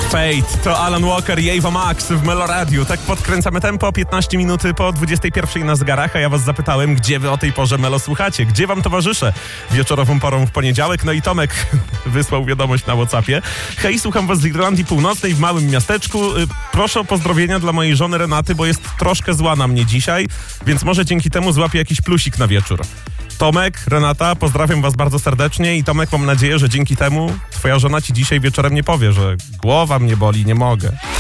Fate to Alan Walker i Ava Max w Meloradiu. Tak podkręcamy tempo, 15 minuty po 21 na zegarach, a ja was zapytałem, gdzie wy o tej porze Melo słuchacie? Gdzie wam towarzyszę wieczorową porą w poniedziałek? No i Tomek wysłał wiadomość na WhatsAppie. Hej, słucham was z Irlandii Północnej w małym miasteczku. Proszę o pozdrowienia dla mojej żony Renaty, bo jest troszkę zła na mnie dzisiaj, więc może dzięki temu złapię jakiś plusik na wieczór. Tomek, Renata, pozdrawiam was bardzo serdecznie i Tomek, mam nadzieję, że dzięki temu twoja żona ci dzisiaj wieczorem nie powie, że głowa mnie boli, nie mogę.